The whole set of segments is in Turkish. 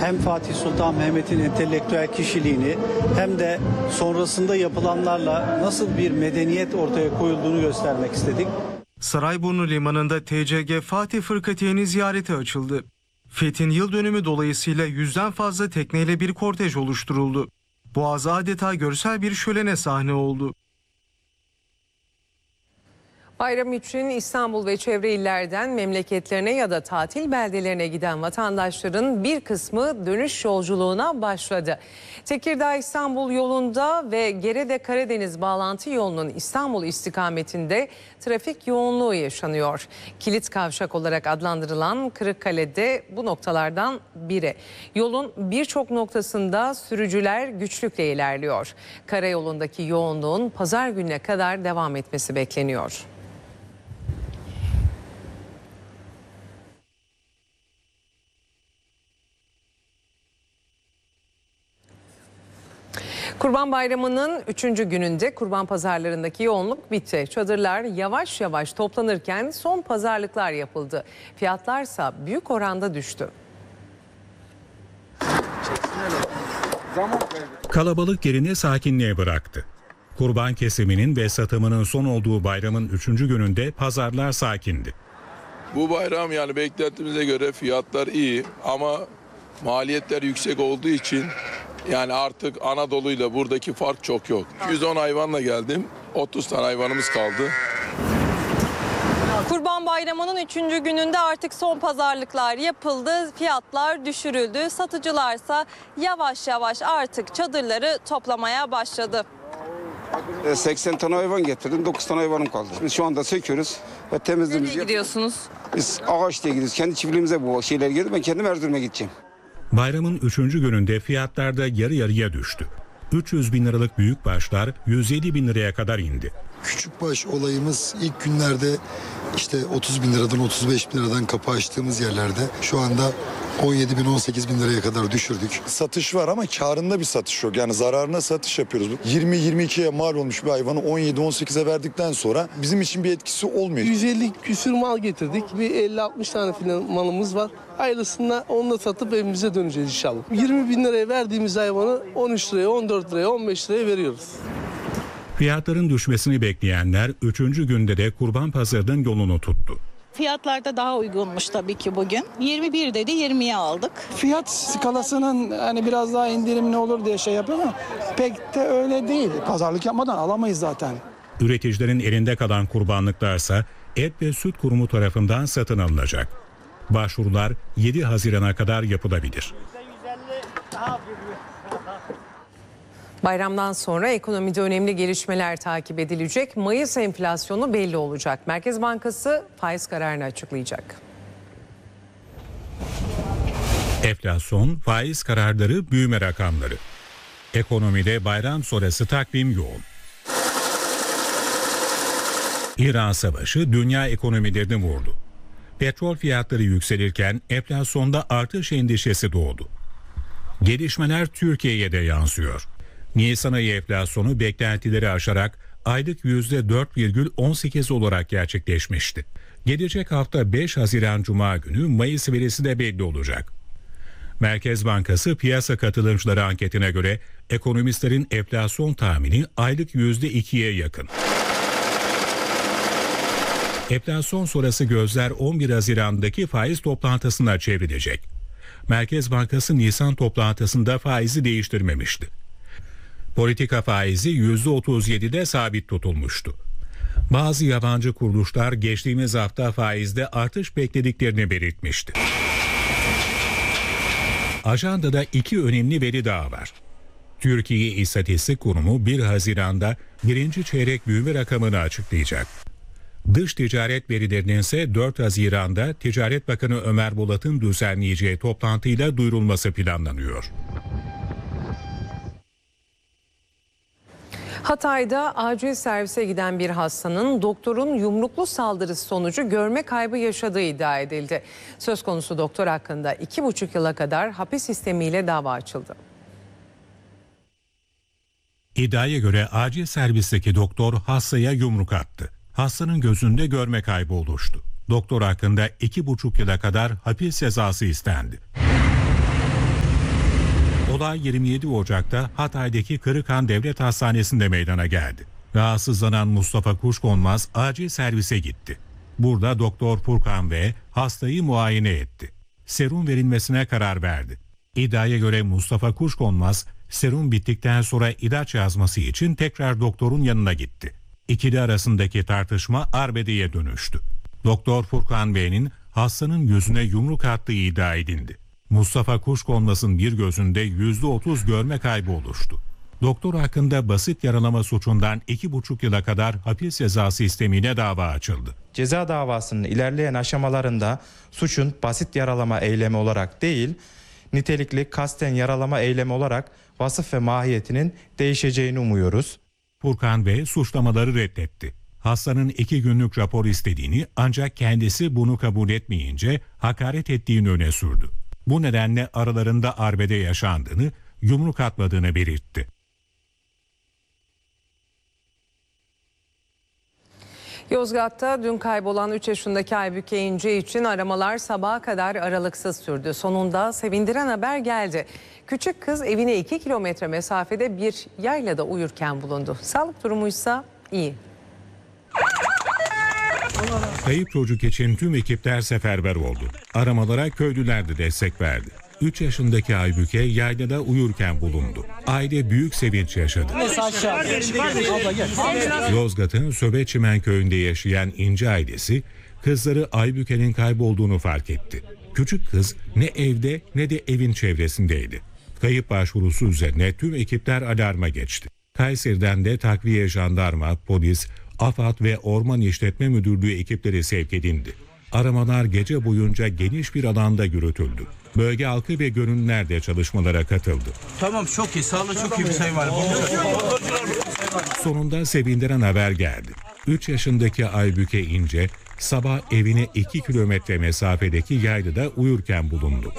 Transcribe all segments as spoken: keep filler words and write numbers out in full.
hem Fatih Sultan Mehmet'in entelektüel kişiliğini hem de sonrasında yapılanlarla nasıl bir medeniyet ortaya koyulduğunu göstermek istedik. Sarayburnu Limanı'nda T C G Fatih Fırkateyni ziyareti açıldı. Fethin yıl dönümü dolayısıyla yüzden fazla tekneyle bir kortej oluşturuldu. Boğaz adeta görsel bir şölene sahne oldu. Bayram için İstanbul ve çevre illerden memleketlerine ya da tatil beldelerine giden vatandaşların bir kısmı dönüş yolculuğuna başladı. Tekirdağ-İstanbul yolunda ve Gerede-Karadeniz bağlantı yolunun İstanbul istikametinde trafik yoğunluğu yaşanıyor. Kilit kavşak olarak adlandırılan Kırıkkale'de bu noktalardan biri. Yolun birçok noktasında sürücüler güçlükle ilerliyor. Karayolundaki yoğunluğun pazar gününe kadar devam etmesi bekleniyor. Kurban Bayramı'nın üçüncü gününde kurban pazarlarındaki yoğunluk bitti. Çadırlar yavaş yavaş toplanırken son pazarlıklar yapıldı. Fiyatlarsa büyük oranda düştü. Kalabalık yerini sakinliğe bıraktı. Kurban kesiminin ve satımının son olduğu bayramın üçüncü gününde pazarlar sakindi. Bu bayram yani beklentimize göre fiyatlar iyi ama maliyetler yüksek olduğu için yani artık Anadolu'yla buradaki fark çok yok. yüz on hayvanla geldim. otuz tane hayvanımız kaldı. Kurban Bayramı'nın üçüncü gününde artık son pazarlıklar yapıldı. Fiyatlar düşürüldü. Satıcılarsa yavaş yavaş artık çadırları toplamaya başladı. seksen tane hayvan getirdim. dokuz tane hayvanım kaldı. Biz şu anda söküyoruz ve temizliğimizi Nereye gidiyorsunuz? Biz Ağaç diye gidiyoruz. Kendi çiftliğimize bu şeyler girdi. Ben kendim Erzurum'a gideceğim. Bayramın üçüncü gününde fiyatlarda yarı yarıya düştü. üç yüz bin liralık büyük başlar yüz yedi bin liraya kadar indi. Küçükbaş olayımız ilk günlerde işte otuz bin liradan otuz beş bin liradan kapı açtığımız yerlerde şu anda on yedi bin on sekiz bin liraya kadar düşürdük. Satış var ama karında bir satış yok. Yani zararına satış yapıyoruz. yirmi yirmi ikiye mal olmuş bir hayvanı on yedi on sekize verdikten sonra bizim için bir etkisi olmuyor. yüz elli küsür mal getirdik. Bir elli altmış tane filan malımız var. Ayrısında onunla satıp evimize döneceğiz inşallah. yirmi bin liraya verdiğimiz hayvanı on üç liraya, on dört liraya, on beş liraya veriyoruz. Fiyatların düşmesini bekleyenler üçüncü günde de kurban pazarının yolunu tuttu. Fiyatlar da daha uygunmuş tabii ki bugün. yirmi bir dedi, yirmiye aldık. Fiyat skalasının hani biraz daha indirimli olur diye şey yapıyor ama pek de öyle değil. Pazarlık yapmadan alamayız zaten. Üreticilerin elinde kalan kurbanlıklarsa Et ve Süt Kurumu tarafından satın alınacak. Başvurular yedi Haziran'a kadar yapılabilir. Bayramdan sonra ekonomide önemli gelişmeler takip edilecek. Mayıs enflasyonu belli olacak. Merkez Bankası faiz kararını açıklayacak. Enflasyon, faiz kararları, büyüme rakamları. Ekonomide bayram sonrası takvim yoğun. İran Savaşı dünya ekonomilerini vurdu. Petrol fiyatları yükselirken enflasyonda artış endişesi doğdu. Gelişmeler Türkiye'ye de yansıyor. Nisan ayı enflasyonu beklentileri aşarak aylık yüzde dört virgül on sekiz olarak gerçekleşmişti. Gelecek hafta beş Haziran Cuma günü Mayıs verisi de belli olacak. Merkez Bankası piyasa katılımcıları anketine göre ekonomistlerin enflasyon tahmini aylık yüzde ikiye yakın. Enflasyon sonrası gözler on bir Haziran'daki faiz toplantısına çevrilecek. Merkez Bankası Nisan toplantısında faizi değiştirmemişti. Politika faizi yüzde otuz yedide sabit tutulmuştu. Bazı yabancı kuruluşlar geçtiğimiz hafta faizde artış beklediklerini belirtmişti. Ajandada iki önemli veri daha var. Türkiye İstatistik Kurumu bir Haziran'da birinci çeyrek büyüme rakamını açıklayacak. Dış ticaret verilerinin ise dört Haziran'da Ticaret Bakanı Ömer Bolat'ın düzenleyeceği toplantıyla duyurulması planlanıyor. Hatay'da acil servise giden bir hastanın doktorun yumruklu saldırısı sonucu görme kaybı yaşadığı iddia edildi. Söz konusu doktor hakkında iki buçuk yıla kadar hapis sistemiyle dava açıldı. İddiaya göre acil servisteki doktor hastaya yumruk attı. Hastanın gözünde görme kaybı oluştu. Doktor hakkında iki buçuk yıla kadar hapis cezası istendi. Olay yirmi yedi Ocak'ta Hatay'daki Kırıkhan Devlet Hastanesi'nde meydana geldi. Rahatsızlanan Mustafa Kuşkonmaz acil servise gitti. Burada Doktor Furkan V hastayı muayene etti. Serum verilmesine karar verdi. İddiaya göre Mustafa Kuşkonmaz serum bittikten sonra ilaç yazması için tekrar doktorun yanına gitti. İkili arasındaki tartışma arbedeye dönüştü. Doktor Furkan Bey'in hastanın gözüne yumruk attığı iddia edildi. Mustafa Kuşkonmaz'ın bir gözünde yüzde otuz görme kaybı oluştu. Doktor hakkında basit yaralama suçundan iki buçuk yıla kadar hapis cezası istemiyle dava açıldı. Ceza davasının ilerleyen aşamalarında suçun basit yaralama eylemi olarak değil, nitelikli kasten yaralama eylemi olarak vasıf ve mahiyetinin değişeceğini umuyoruz. Furkan Bey suçlamaları reddetti. Hastanın iki günlük rapor istediğini ancak kendisi bunu kabul etmeyince hakaret ettiğini öne sürdü. Bu nedenle aralarında arbede yaşandığını, yumruk atmadığını belirtti. Yozgat'ta dün kaybolan üç yaşındaki Aybüke İnce için aramalar sabaha kadar aralıksız sürdü. Sonunda sevindiren haber geldi. Küçük kız evine iki kilometre mesafede bir yaylada uyurken bulundu. Sağlık durumuysa iyi. Kayıp çocuk için tüm ekipler seferber oldu. Aramalara köylüler de destek verdi. üç yaşındaki Aybüke yaylada uyurken bulundu. Aile büyük sevinç yaşadı. Yozgat'ın Söbeçimen köyünde yaşayan İnce ailesi kızları Aybüke'nin kaybolduğunu fark etti. Küçük kız ne evde ne de evin çevresindeydi. Kayıp başvurusu üzerine tüm ekipler alarma geçti. Kayseri'den de takviye jandarma, polis, AFAD ve Orman İşletme Müdürlüğü ekipleri sevk edildi. Aramalar gece boyunca geniş bir alanda yürütüldü. Bölge halkı ve gönüllüler de çalışmalara katıldı. Tamam, çok iyi. Sağ olun, çok iyi bir sayı var. Sonunda sevindiren haber geldi. üç yaşındaki Aybüke İnce sabah evine iki kilometre mesafedeki yaylada uyurken bulundu.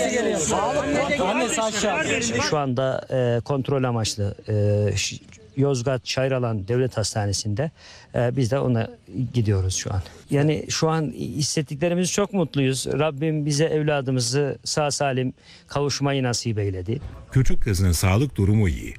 Şu anda e, kontrol amaçlı e, Yozgat Çayralan Devlet Hastanesi'nde e, biz de ona gidiyoruz şu an. Yani şu an hissettiklerimiz çok mutluyuz. Rabbim bize evladımızı sağ salim kavuşmayı nasip eyledi. Küçük kızın sağlık durumu iyi.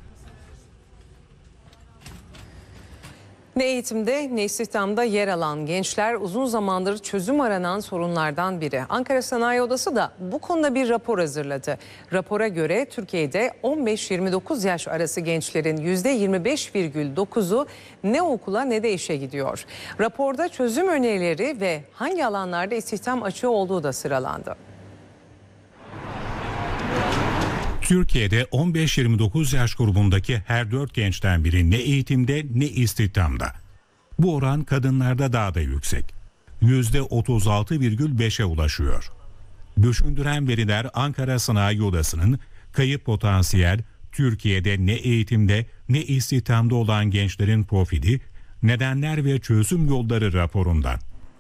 Ne eğitimde ne istihdamda yer alan gençler uzun zamandır çözüm aranan sorunlardan biri. Ankara Sanayi Odası da bu konuda bir rapor hazırladı. Rapora göre Türkiye'de on beş yirmi dokuz yaş arası gençlerin yüzde yirmi beş virgül dokuzu ne okula ne de işe gidiyor. Raporda çözüm önerileri ve hangi alanlarda istihdam açığı olduğu da sıralandı. Türkiye'de on beş yirmi dokuz yaş grubundaki her dört gençten biri ne eğitimde ne istihdamda. Bu oran kadınlarda daha da yüksek. yüzde otuz altı virgül beşe ulaşıyor. Düşündüren veriler Ankara Sanayi Odası'nın kayıp potansiyel, Türkiye'de ne eğitimde ne istihdamda olan gençlerin profili, nedenler ve çözüm yolları raporundan.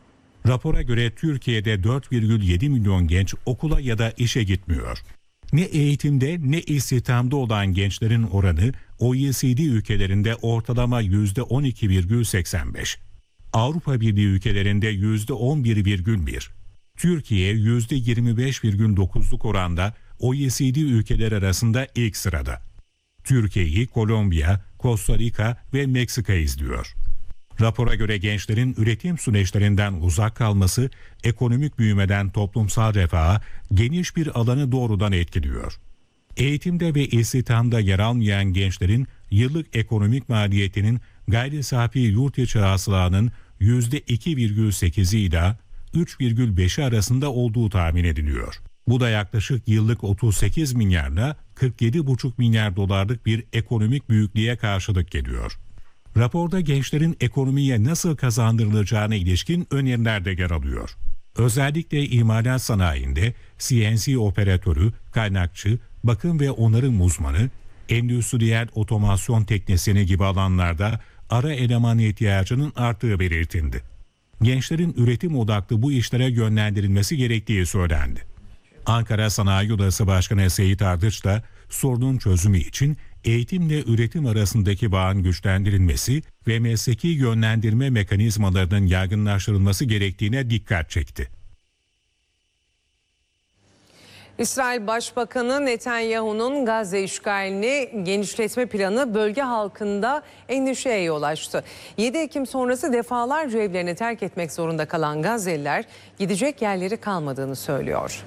Rapora göre Türkiye'de dört virgül yedi milyon genç okula ya da işe gitmiyor. Ne eğitimde ne istihdamda olan gençlerin oranı O E C D ülkelerinde ortalama yüzde on iki virgül seksen beş. Avrupa Birliği ülkelerinde yüzde on bir virgül bir. Türkiye yüzde yirmi beş virgül dokuzluk oranda O E C D ülkeler arasında ilk sırada. Türkiye'yi Kolombiya, Costa Rica ve Meksika izliyor. Rapora göre gençlerin üretim süreçlerinden uzak kalması, ekonomik büyümeden toplumsal refaha geniş bir alanı doğrudan etkiliyor. Eğitimde ve istihdamda yer almayan gençlerin yıllık ekonomik maliyetinin gayri safi yurt içi hasılanın yüzde iki virgül sekizi ile üç virgül beşi arasında olduğu tahmin ediliyor. Bu da yaklaşık yıllık otuz sekiz milyarla kırk yedi buçuk milyar dolarlık bir ekonomik büyüklüğe karşılık geliyor. Raporda gençlerin ekonomiye nasıl kazandırılacağına ilişkin öneriler de yer alıyor. Özellikle imalat sanayinde C N C operatörü, kaynakçı, bakım ve onarım uzmanı, endüstriyel otomasyon teknisyeni gibi alanlarda ara eleman ihtiyacının arttığı belirtildi. Gençlerin üretim odaklı bu işlere yönlendirilmesi gerektiği söylendi. Ankara Sanayi Odası Başkanı Seyit Ardıç da sorunun çözümü için eğitimle üretim arasındaki bağın güçlendirilmesi ve mesleki yönlendirme mekanizmalarının yaygınlaştırılması gerektiğine dikkat çekti. İsrail Başbakanı Netanyahu'nun Gazze işgalini genişletme planı bölge halkında endişeye yol açtı. yedi Ekim sonrası defalarca evlerini terk etmek zorunda kalan Gazze'liler gidecek yerleri kalmadığını söylüyor.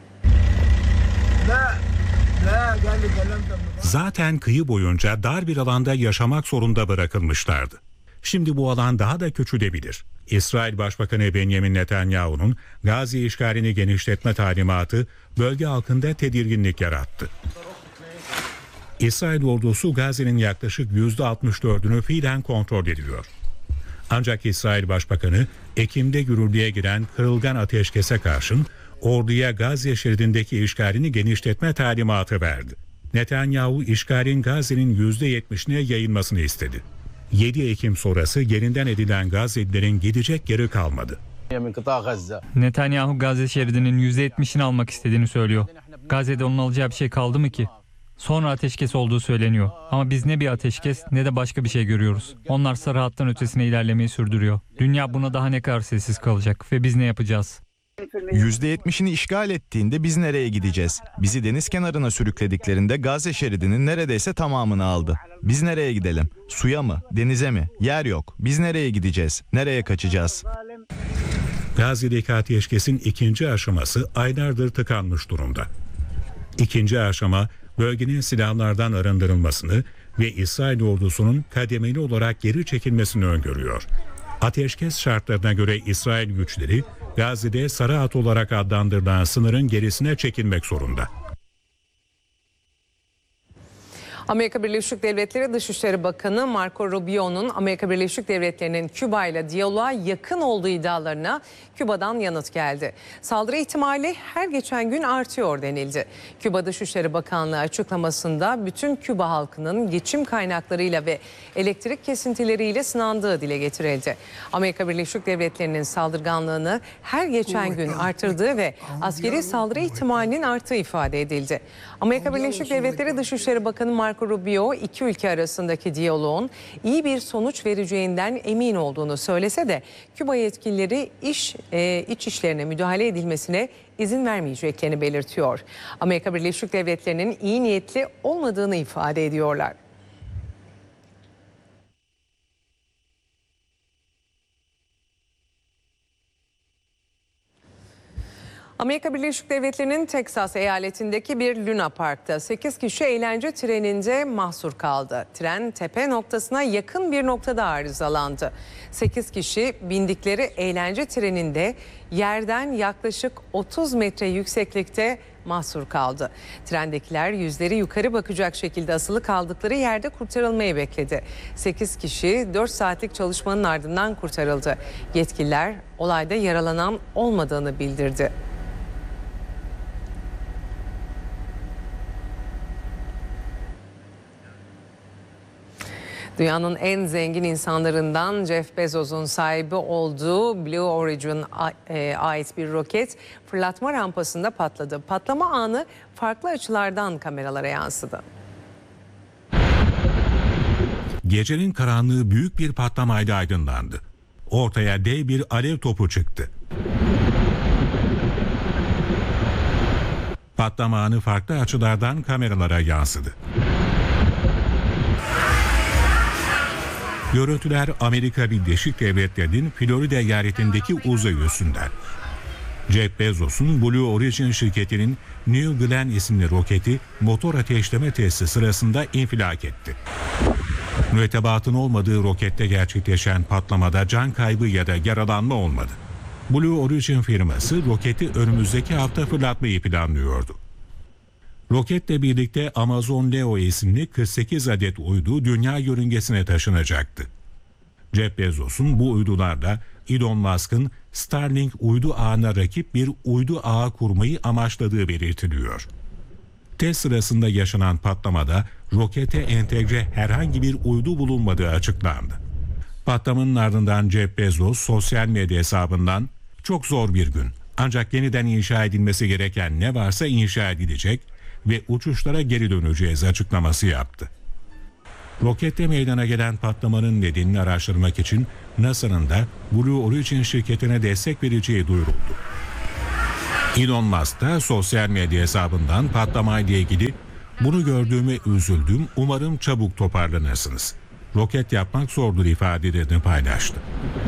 Zaten kıyı boyunca dar bir alanda yaşamak zorunda bırakılmışlardı. Şimdi bu alan daha da küçülebilir. İsrail Başbakanı Benjamin Netanyahu'nun Gazze işgalini genişletme talimatı bölge halkında tedirginlik yarattı. İsrail ordusu Gazze'nin yaklaşık yüzde altmış dördünü fiilen kontrol ediyor. Ancak İsrail Başbakanı Ekim'de yürürlüğe giren kırılgan ateşkese karşın orduya Gazze şeridindeki işgalini genişletme talimatı verdi. Netanyahu işgalin Gazze'nin yüzde yetmişine yayılmasını istedi. yedi Ekim sonrası yerinden edilen Gazze'lilerin gidecek yeri kalmadı. Netanyahu Gazze şeridinin yüzde yetmişini almak istediğini söylüyor. Gazze'de onun alacağı bir şey kaldı mı ki? Sonra ateşkes olduğu söyleniyor. Ama biz ne bir ateşkes ne de başka bir şey görüyoruz. Onlar sarı hattın ötesine ilerlemeyi sürdürüyor. Dünya buna daha ne kadar sessiz kalacak ve biz ne yapacağız? yüzde yetmişini işgal ettiğinde biz nereye gideceğiz? Bizi deniz kenarına sürüklediklerinde Gazze şeridinin neredeyse tamamını aldı. Biz nereye gidelim? Suya mı? Denize mi? Yer yok. Biz nereye gideceğiz? Nereye kaçacağız? Gazze'deki ateşkesin ikinci aşaması aylardır tıkanmış durumda. İkinci aşama bölgenin silahlardan arındırılmasını ve İsrail ordusunun kademeli olarak geri çekilmesini öngörüyor. Ateşkes şartlarına göre İsrail güçleri Gazze'de sarı hat olarak adlandırılan sınırın gerisine çekilmek zorunda. Amerika Birleşik Devletleri Dışişleri Bakanı Marco Rubio'nun Amerika Birleşik Devletleri'nin Küba ile diyaloğa yakın olduğu iddialarına Küba'dan yanıt geldi. Saldırı ihtimali her geçen gün artıyor denildi. Küba Dışişleri Bakanlığı açıklamasında bütün Küba halkının geçim kaynaklarıyla ve elektrik kesintileriyle sınandığı dile getirildi. Amerika Birleşik Devletleri'nin saldırganlığını her geçen gün artırdığı ve askeri saldırı ihtimalinin arttığı ifade edildi. Amerika Birleşik Devletleri Dışişleri Bakanı Marco Rubio iki ülke arasındaki diyaloğun iyi bir sonuç vereceğinden emin olduğunu söylese de Küba yetkilileri iş e, iç işlerine müdahale edilmesine izin vermeyeceklerini belirtiyor. Amerika Birleşik Devletleri'nin iyi niyetli olmadığını ifade ediyorlar. Amerika Birleşik Devletleri'nin Teksas eyaletindeki bir Luna Park'ta sekiz kişi eğlence treninde mahsur kaldı. Tren tepe noktasına yakın bir noktada arızalandı. sekiz kişi bindikleri eğlence treninde yerden yaklaşık otuz metre yükseklikte mahsur kaldı. Trendekiler yüzleri yukarı bakacak şekilde asılı kaldıkları yerde kurtarılmayı bekledi. sekiz kişi dört saatlik çalışmanın ardından kurtarıldı. Yetkililer olayda yaralanan olmadığını bildirdi. Dünyanın en zengin insanlarından Jeff Bezos'un sahibi olduğu Blue Origin'e ait bir roket fırlatma rampasında patladı. Patlama anı farklı açılardan kameralara yansıdı. Gecenin karanlığı büyük bir patlamayla aydınlandı. Ortaya dev bir alev topu çıktı. Patlama anı farklı açılardan kameralara yansıdı. Görüntüler Amerika Birleşik Devletleri'nin Florida eyaletindeki uzay üssünden. Jeff Bezos'un Blue Origin şirketinin New Glenn isimli roketi motor ateşleme testi sırasında infilak etti. Mürettebatın olmadığı rokette gerçekleşen patlamada can kaybı ya da yaralanma olmadı. Blue Origin firması roketi önümüzdeki hafta fırlatmayı planlıyordu. Roketle birlikte Amazon Leo isimli kırk sekiz adet uydu dünya yörüngesine taşınacaktı. Jeff Bezos'un bu uydularla Elon Musk'ın Starlink uydu ağına rakip bir uydu ağı kurmayı amaçladığı belirtiliyor. Test sırasında yaşanan patlamada rokete entegre herhangi bir uydu bulunmadığı açıklandı. Patlamanın ardından Jeff Bezos sosyal medya hesabından "Çok zor bir gün, ancak yeniden inşa edilmesi gereken ne varsa inşa edilecek ve uçuşlara geri döneceğiz" açıklaması yaptı. Rokette meydana gelen patlamanın nedenini araştırmak için NASA'nın da Blue Origin şirketine destek vereceği duyuruldu. Elon Musk da sosyal medya hesabından patlamayla ilgili "Bunu gördüğüme üzüldüm, umarım çabuk toparlanırsınız. Roket yapmak zordur" ifadelerini paylaştı.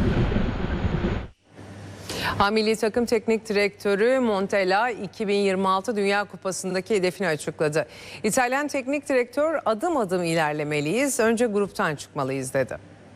Ha, Milli Takım Teknik Direktörü Montella iki bin yirmi altı Dünya Kupası'ndaki hedefini açıkladı. İtalyan Teknik Direktör adım adım ilerlemeliyiz, önce gruptan çıkmalıyız dedi.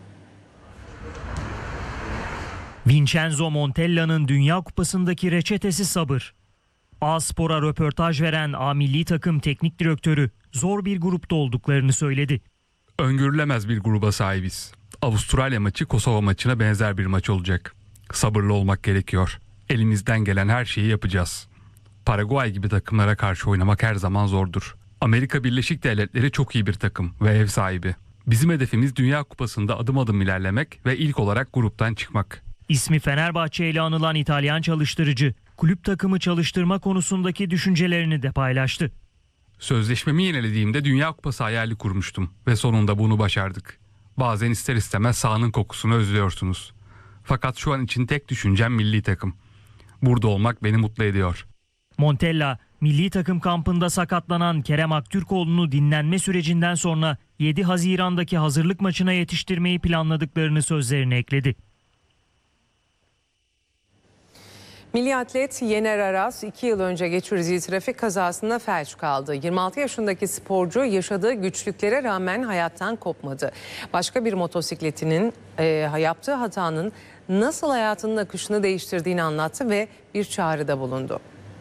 Vincenzo Montella'nın Dünya Kupası'ndaki reçetesi sabır. A-Spor'a röportaj veren A Milli Takım Teknik Direktörü zor bir grupta olduklarını söyledi. Öngörülemez bir gruba sahibiz. Avustralya maçı Kosova maçına benzer bir maç olacak. Sabırlı olmak gerekiyor. Elimizden gelen her şeyi yapacağız. Paraguay gibi takımlara karşı oynamak her zaman zordur. Amerika Birleşik Devletleri çok iyi bir takım ve ev sahibi. Bizim hedefimiz Dünya Kupası'nda adım adım ilerlemek ve ilk olarak gruptan çıkmak. İsmi Fenerbahçe ile anılan İtalyan çalıştırıcı, kulüp takımı çalıştırma konusundaki düşüncelerini de paylaştı. Sözleşmemi yenilediğimde Dünya Kupası hayali kurmuştum ve sonunda bunu başardık. Bazen ister istemez sahanın kokusunu özlüyorsunuz. Fakat şu an için tek düşüncem milli takım. Burada olmak beni mutlu ediyor. Montella, milli takım kampında sakatlanan Kerem Aktürkoğlu'nu dinlenme sürecinden sonra yedi Haziran'daki hazırlık maçına yetiştirmeyi planladıklarını sözlerine ekledi. Milli atlet Yener Aras iki yıl önce geçirdiği trafik kazasında felç kaldı. yirmi altı yaşındaki sporcu yaşadığı güçlüklere rağmen hayattan kopmadı. Başka bir motosikletinin e, yaptığı hatanın nasıl hayatının akışını değiştirdiğini anlattı ve bir çağrıda bulundu.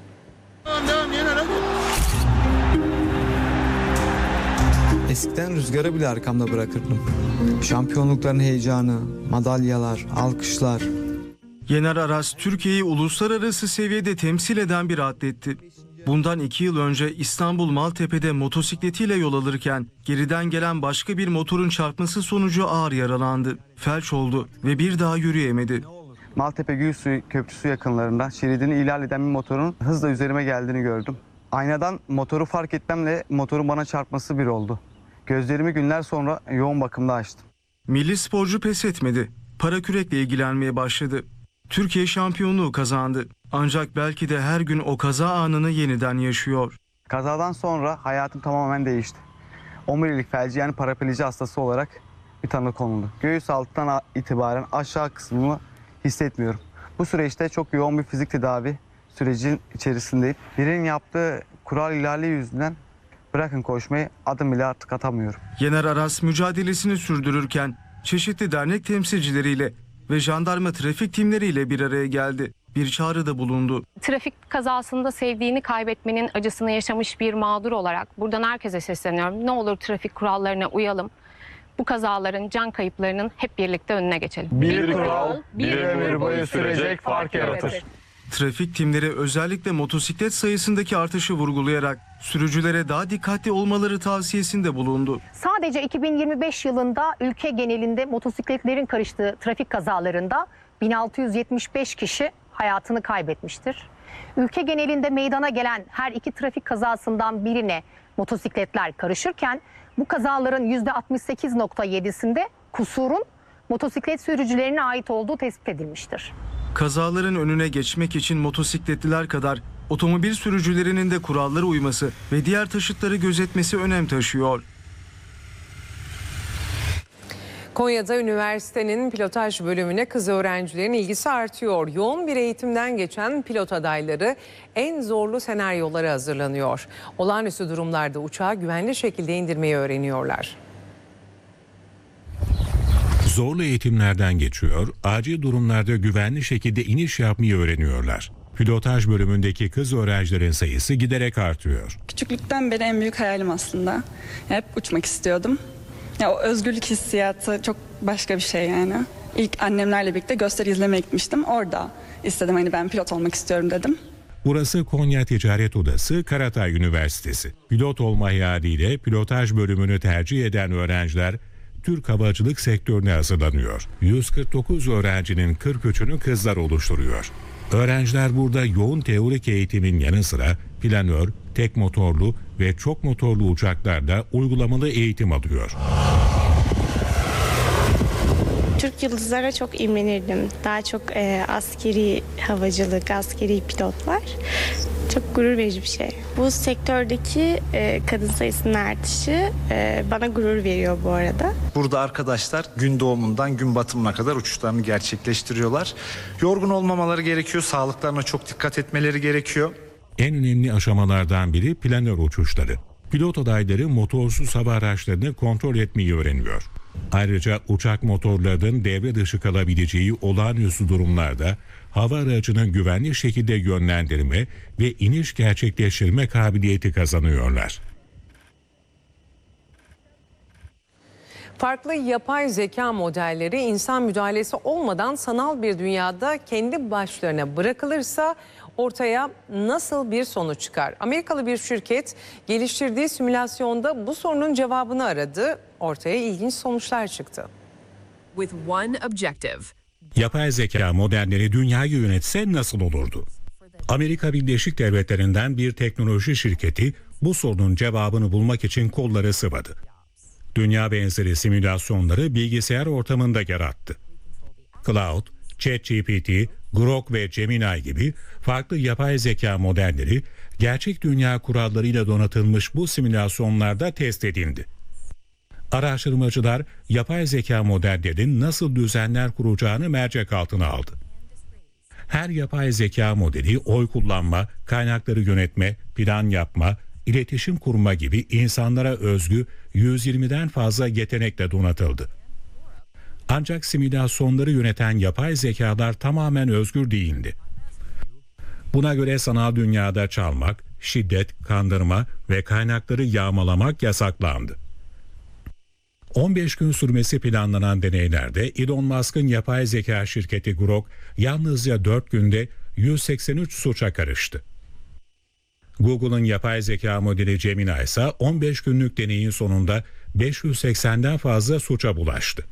Eskiden rüzgarı bile arkamda bırakırdım. Şampiyonlukların heyecanı, madalyalar, alkışlar. Yener Aras, Türkiye'yi uluslararası seviyede temsil eden bir atletti. Bundan iki yıl önce İstanbul Maltepe'de motosikletiyle yol alırken geriden gelen başka bir motorun çarpması sonucu ağır yaralandı. Felç oldu ve bir daha yürüyemedi. Maltepe Gülsuyu Köprüsü yakınlarında şeridini ihlal eden bir motorun hızla üzerime geldiğini gördüm. Aynadan motoru fark etmemle motorun bana çarpması bir oldu. Gözlerimi günler sonra yoğun bakımda açtım. Milli sporcu pes etmedi. Para kürekle ilgilenmeye başladı. Türkiye şampiyonluğu kazandı. Ancak belki de her gün o kaza anını yeniden yaşıyor. Kazadan sonra hayatım tamamen değişti. Omurilik felci yani parapleji hastası olarak bir tanı konuldu. Göğüs altından itibaren aşağı kısmını hissetmiyorum. Bu süreçte çok yoğun bir fizik tedavi sürecinin içerisindeyim. Birinin yaptığı kural ihlali yüzünden bırakın koşmayı adım bile artık atamıyorum. Yener Aras mücadelesini sürdürürken çeşitli dernek temsilcileriyle ve jandarma trafik timleriyle bir araya geldi. Bir çağrıda bulundu. Trafik kazasında sevdiğini kaybetmenin acısını yaşamış bir mağdur olarak buradan herkese sesleniyorum. Ne olur trafik kurallarına uyalım. Bu kazaların, can kayıplarının hep birlikte önüne geçelim. Bir kural, bir ömür boyu sürecek fark yaratır. Trafik timleri özellikle motosiklet sayısındaki artışı vurgulayarak sürücülere daha dikkatli olmaları tavsiyesinde bulundu. Sadece iki bin yirmi beş yılında ülke genelinde motosikletlerin karıştığı trafik kazalarında bin altı yüz yetmiş beş kişi hayatını kaybetmiştir. Ülke genelinde meydana gelen her iki trafik kazasından birine motosikletler karışırken bu kazaların yüzde altmış sekiz nokta yedisinde kusurun motosiklet sürücülerine ait olduğu tespit edilmiştir. Kazaların önüne geçmek için motosikletliler kadar otomobil sürücülerinin de kurallara uyması ve diğer taşıtları gözetmesi önem taşıyor. Konya'da üniversitenin pilotaj bölümüne kız öğrencilerin ilgisi artıyor. Yoğun bir eğitimden geçen pilot adayları en zorlu senaryolara hazırlanıyor. Olağanüstü durumlarda uçağı güvenli şekilde indirmeyi öğreniyorlar. Zorlu eğitimlerden geçiyor, acil durumlarda güvenli şekilde iniş yapmayı öğreniyorlar. Pilotaj bölümündeki kız öğrencilerin sayısı giderek artıyor. Küçüklükten beri en büyük hayalim aslında. Hep uçmak istiyordum. Ya o özgürlük hissiyatı çok başka bir şey yani. İlk annemlerle birlikte gösteri izlemeye gitmiştim. Orada istedim hani ben pilot olmak istiyorum dedim. Burası Konya Ticaret Odası Karatay Üniversitesi. Pilot olma hayaliyle pilotaj bölümünü tercih eden öğrenciler Türk havacılık sektörüne hazırlanıyor. yüz kırk dokuz öğrencinin kırk üçünü kızlar oluşturuyor. Öğrenciler burada yoğun teorik eğitimin yanı sıra planör, tek motorlu ve çok motorlu uçaklarda uygulamalı eğitim alıyor. Türk yıldızlara çok imrenirdim. Daha çok e, askeri havacılık, askeri pilotlar. Çok gurur verici bir şey. Bu sektördeki e, kadın sayısının artışı e, bana gurur veriyor bu arada. Burada arkadaşlar gün doğumundan gün batımına kadar uçuşlarını gerçekleştiriyorlar. Yorgun olmamaları gerekiyor, sağlıklarına çok dikkat etmeleri gerekiyor. En önemli aşamalardan biri planör uçuşları. Pilot adayları motorsuz hava araçlarını kontrol etmeyi öğreniyor. Ayrıca uçak motorlarının devre dışı kalabileceği olağanüstü durumlarda hava aracının güvenli şekilde yönlendirme ve iniş gerçekleştirme kabiliyeti kazanıyorlar. Farklı yapay zeka modelleri insan müdahalesi olmadan sanal bir dünyada kendi başlarına bırakılırsa ortaya nasıl bir sonuç çıkar? Amerikalı bir şirket geliştirdiği simülasyonda bu sorunun cevabını aradı. Ortaya ilginç sonuçlar çıktı. With one objective. Yapay zeka modelleri dünyayı yönetse nasıl olurdu? Amerika Birleşik Devletleri'nden bir teknoloji şirketi bu sorunun cevabını bulmak için kolları sıvadı. Dünya benzeri simülasyonları bilgisayar ortamında yarattı. Cloud, ChatGPT, Grok ve Gemini gibi farklı yapay zeka modelleri gerçek dünya kurallarıyla donatılmış bu simülasyonlarda test edildi. Araştırmacılar yapay zeka modellerinin nasıl düzenler kuracağını mercek altına aldı. Her yapay zeka modeli oy kullanma, kaynakları yönetme, plan yapma, iletişim kurma gibi insanlara özgü yüz yirmiden fazla yetenekle donatıldı. Ancak simülasyonları yöneten yapay zekalar tamamen özgür değildi. Buna göre sanal dünyada çalmak, şiddet, kandırma ve kaynakları yağmalamak yasaklandı. on beş gün sürmesi planlanan deneylerde Elon Musk'ın yapay zeka şirketi Grok yalnızca dört günde yüz seksen üç suça karıştı. Google'ın yapay zeka modeli Gemini ise on beş günlük deneyin sonunda beş yüz seksenden fazla suça bulaştı.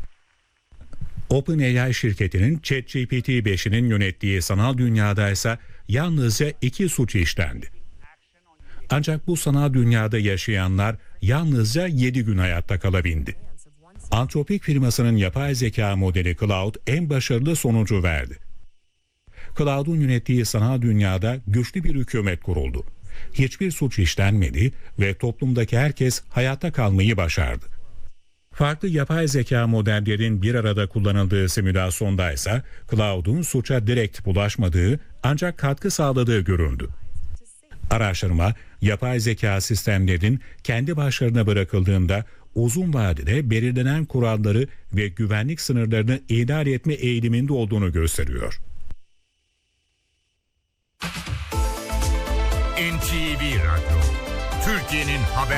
OpenAI şirketinin ChatGPT beşinin yönettiği sanal dünyada ise yalnızca iki suç işlendi. Ancak bu sanal dünyada yaşayanlar yalnızca yedi gün hayatta kalabildi. Anthropic firmasının yapay zeka modeli Cloud en başarılı sonucu verdi. Cloud'un yönettiği sanal dünyada güçlü bir hükümet kuruldu. Hiçbir suç işlenmedi ve toplumdaki herkes hayatta kalmayı başardı. Farklı yapay zeka modellerin bir arada kullanıldığı simülasyonda ise Cloud'un suça direkt bulaşmadığı ancak katkı sağladığı görüldü. Araştırma, yapay zeka sistemlerinin kendi başlarına bırakıldığında uzun vadede belirlenen kuralları ve güvenlik sınırlarını ihlal etme eğiliminde olduğunu gösteriyor. N T V Radyo, Türkiye'nin haber